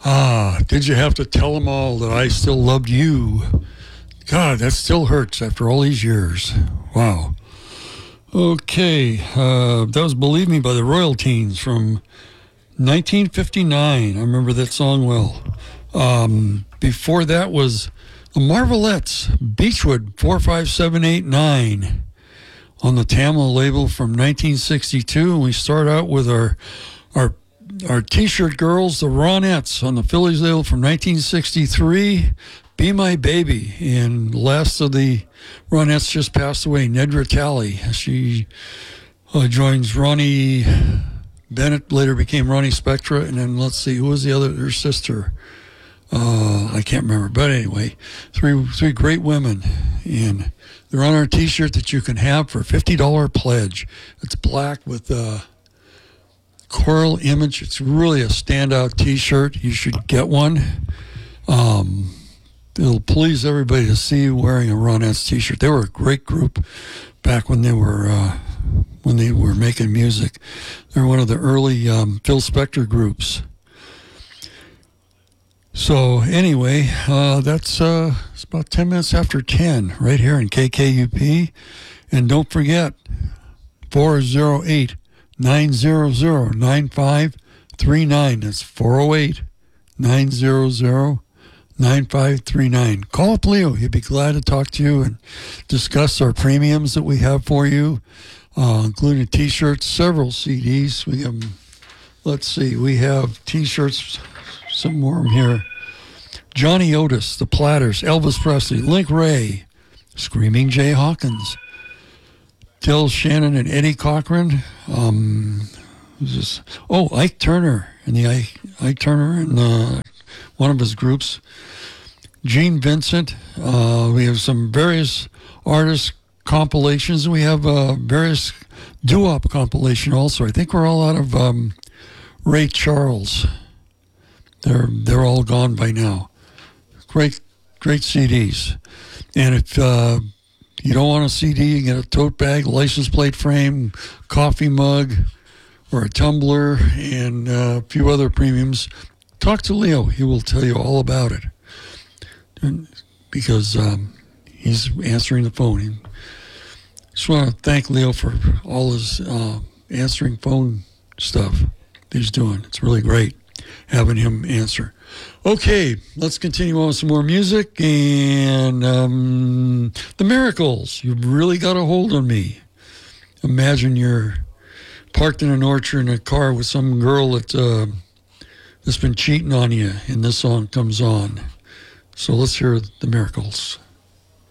Ah, did you have to tell them all that I still loved you? God, that still hurts after all these years. Wow. Okay, that was Believe Me by the Royal Teens from 1959. I remember that song well. Before that was the Marvelettes, Beechwood 45789 on the Tamla label from 1962. And we start out with our T-shirt girls, the Ronettes, on the Phillies label from 1963. Be My Baby. And last of the Ronettes just passed away, Nedra Talley. She joins Ronnie Bennett, later became Ronnie Spectra, and then let's see, who was the other, her sister? I can't remember, but anyway, three great women, and they're on our T-shirt that you can have for $50 pledge. It's black with a coral image. It's really a standout T-shirt. You should get one. It'll please everybody to see you wearing a Ronettes T-shirt. They were a great group back when they were making music. They're one of the early Phil Spector groups. So anyway, that's it's about 10 minutes after 10 right here in KKUP. And don't forget, 408-900-9539. That's 408-900-9539. Call up Leo. He'd be glad to talk to you and discuss our premiums that we have for you, including T-shirts, several CDs. We have, let's see, we have T-shirts, some more here. Johnny Otis, The Platters, Elvis Presley, Link Ray, Screaming Jay Hawkins, Del Shannon and Eddie Cochran. Who's this? Oh, Ike Turner and the Ike Turner and one of his groups. Gene Vincent. We have some various artist compilations. We have various doo-wop compilation also. I think we're all out of Ray Charles. They're all gone by now. Great CDs. And if you don't want a CD, you get a tote bag, license plate frame, coffee mug, or a tumbler, and a few other premiums. Talk to Leo. He will tell you all about it. Because he's answering the phone. Just want to thank Leo for all his answering phone stuff that he's doing. It's really great having him answer. Okay, let's continue on with some more music. And The Miracles, You've Really Got a Hold on Me. Imagine you're parked in an orchard in a car with some girl that's been cheating on you, and this song comes on. So let's hear The Miracles.